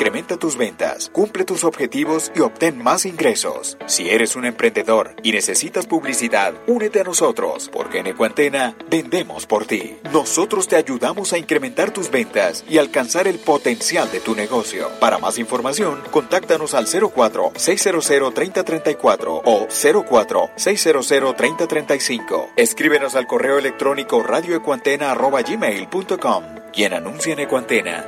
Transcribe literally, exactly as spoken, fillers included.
Incrementa tus ventas, cumple tus objetivos y obtén más ingresos. Si eres un emprendedor y necesitas publicidad, únete a nosotros, porque en Ecuantena vendemos por ti. Nosotros te ayudamos a incrementar tus ventas y alcanzar el potencial de tu negocio. Para más información, contáctanos al cero cuatro, seis cero cero, tres cero tres cuatro o cero cuatro, seis cero cero, tres cero tres cinco. Escríbenos al correo electrónico radio ecuantena arroba gmail punto com. Quien anuncia en Ecuantena,